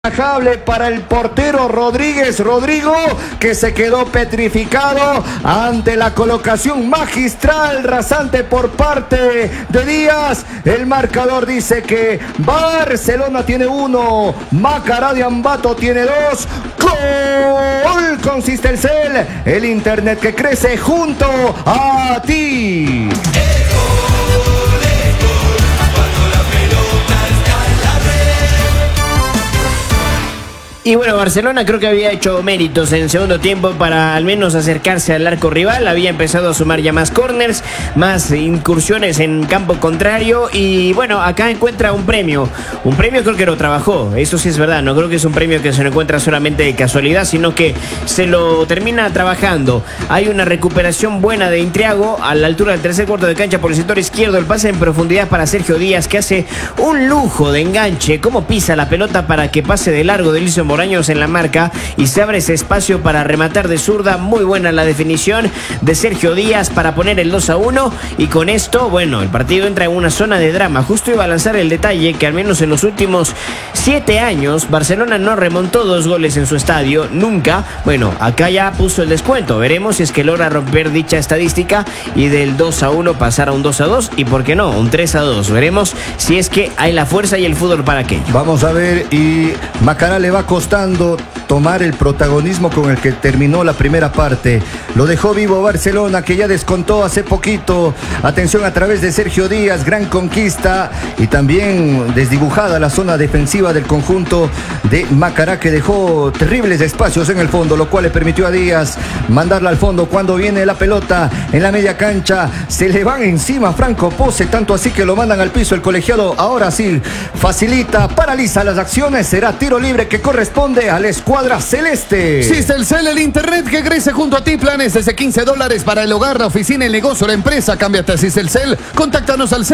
Inajable para el portero Rodrigo, que se quedó petrificado ante la colocación magistral, rasante por parte de Díaz. El marcador dice que Barcelona tiene 1, Macará de Ambato tiene 2. Gol con Sistelcel, el internet que crece junto a ti. Y bueno, Barcelona creo que había hecho méritos en el segundo tiempo para al menos acercarse al arco rival. Había empezado a sumar ya más corners, más incursiones en campo contrario. Y bueno, acá encuentra un premio. Un premio creo que lo trabajó, eso sí es verdad. No creo que es un premio que se lo encuentra solamente de casualidad, sino que se lo termina trabajando. Hay una recuperación buena de Intriago a la altura del tercer cuarto de cancha por el sector izquierdo. El pase en profundidad para Sergio Díaz, que hace un lujo de enganche. Cómo pisa la pelota para que pase de largo de Ilson Moraños en la marca y se abre ese espacio para rematar de zurda. Muy buena la definición de Sergio Díaz para poner el 2-1, y con esto, bueno, el partido entra en una zona de drama. Justo iba a lanzar el detalle que al menos en los últimos 7 años Barcelona no remontó 2 goles en su estadio, nunca. Bueno, acá ya puso el descuento. Veremos si es que logra romper dicha estadística y del 2-1 pasar a un 2-2 y por qué no, un 3-2. Veremos si es que hay la fuerza y el fútbol para aquello. Vamos a ver, y Macará le va costando tomar el protagonismo con el que terminó la primera parte. Lo dejó vivo Barcelona, que ya descontó hace poquito. Atención a través de Sergio Díaz, gran conquista, y también desdibujada la zona defensiva del conjunto de Macará, que dejó terribles espacios en el fondo, lo cual le permitió a Díaz mandarla al fondo. Cuando viene la pelota en la media cancha, se le van encima Franco Pose, tanto así que lo mandan al piso. El colegiado ahora sí facilita, paraliza las acciones. Será tiro libre que corresponde a la escuadra celeste. Sistelcel, el internet que crece junto a ti. Planes desde $15 para el hogar, la oficina, el negocio, la empresa. Cámbiate a Sistelcel. Contáctanos al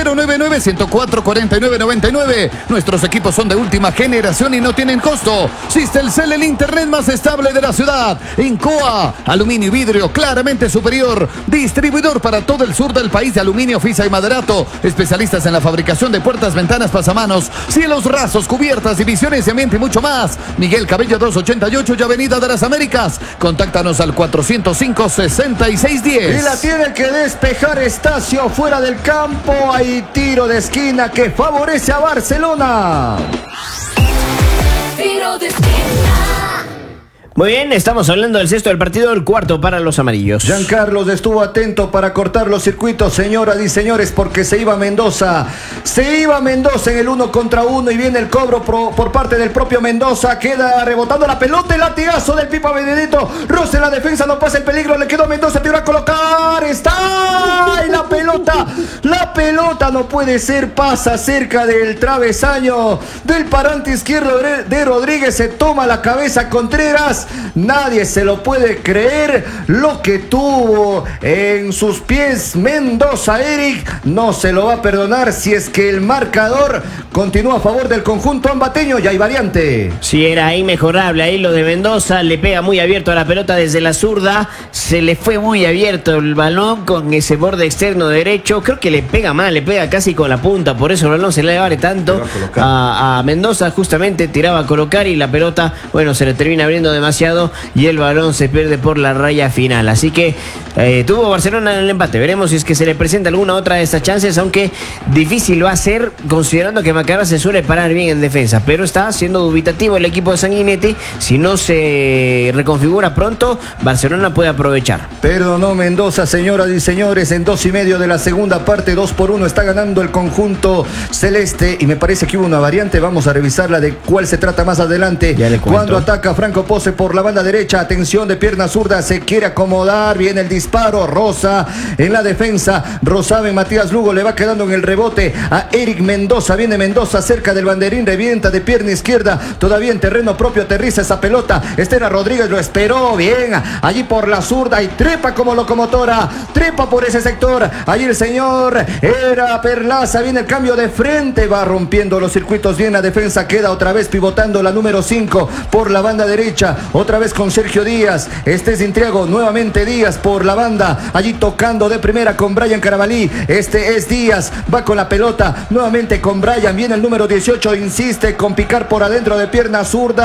099-104-4999. Nuestros equipos son de última generación y no tienen costo. Sistelcel, el internet más estable de la ciudad. Incoa, aluminio y vidrio claramente superior. Distribuidor para todo el sur del país de aluminio, fisa y maderato. Especialistas en la fabricación de puertas, ventanas, pasamanos, cielos rasos, cubiertas, divisiones de ambiente y mucho más. Miguel Cabello 288 y Avenida de las Américas. Contáctanos al 405-6610. Y la tiene que despejar Estacio fuera del campo. Hay tiro de esquina que favorece a Barcelona. Tiro de esquina. Muy bien, estamos hablando del sexto del partido, el cuarto para los amarillos. Giancarlos estuvo atento para cortar los circuitos, señoras y señores, porque se iba Mendoza. Se iba Mendoza en el 1 contra 1 y viene el cobro por parte del propio Mendoza. Queda rebotando la pelota, el latigazo del Pipa Benedetto. Roce en la defensa, no pasa el peligro, le quedó Mendoza, tira a colocar. ¡Está! Y la pelota no puede ser, pasa cerca del travesaño del parante izquierdo de Rodríguez. Se toma la cabeza Contreras. Nadie se lo puede creer lo que tuvo en sus pies Mendoza. Eric no se lo va a perdonar si es que el marcador continúa a favor del conjunto ambateño. Ya hay variante. Sí, era inmejorable ahí lo de Mendoza. Le pega muy abierto a la pelota desde la zurda. Se le fue muy abierto el balón con ese borde externo derecho. Creo que le pega mal, le pega casi con la punta. Por eso el balón se le abre tanto a Mendoza. Justamente tiraba a colocar y la pelota, bueno, se le termina abriendo demasiado y el balón se pierde por la raya final. Así que tuvo Barcelona en el empate. Veremos si es que se le presenta alguna otra de estas chances, aunque difícil va a ser considerando que Macará se suele parar bien en defensa, pero está siendo dubitativo el equipo de Sanguinetti. Si no se reconfigura pronto, Barcelona puede aprovechar. Perdonó Mendoza, señoras y señores, en 2:30 de la segunda parte. 2-1 está ganando el conjunto celeste, y me parece que hubo una variante. Vamos a revisarla de cuál se trata más adelante. Cuando ataca Franco Pose por la banda derecha, atención, de pierna zurda, se quiere acomodar, viene el disparo, Rosa en la defensa, Rosabe, Matías Lugo le va quedando en el rebote a Eric Mendoza. Viene Mendoza cerca del banderín, revienta de pierna izquierda, todavía en terreno propio, aterriza esa pelota. Estela Rodríguez lo esperó bien allí por la zurda y trepa como locomotora, trepa por ese sector. Allí el señor era Perlaza, viene el cambio de frente, va rompiendo los circuitos bien la defensa, queda otra vez pivotando la número 5 por la banda derecha. otra vez con Sergio Díaz. Este es Intriago, nuevamente Díaz por la banda, allí tocando de primera con Brian Carabalí. Este es Díaz, va con la pelota, nuevamente con Brian, viene el número 18, insiste con picar por adentro de pierna zurda.